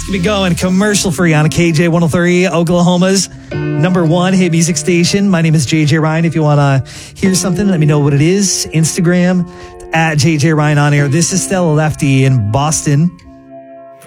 Keep it going, commercial free on a KJ 103, Oklahoma's #1 hit music station. My name is JJ Ryan. If you want to hear something, let me know what it is. Instagram at JJ Ryan on air. This is Stella Lefty in Boston.